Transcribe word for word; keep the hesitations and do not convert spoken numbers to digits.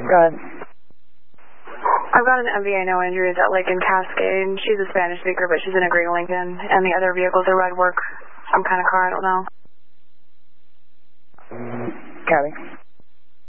Go ahead. I've got an M V A no injuries at Lake and Cascade. She's a Spanish speaker, but she's in a Green Lincoln, and the other vehicle's a red work, some kind of car, I don't know. Copy.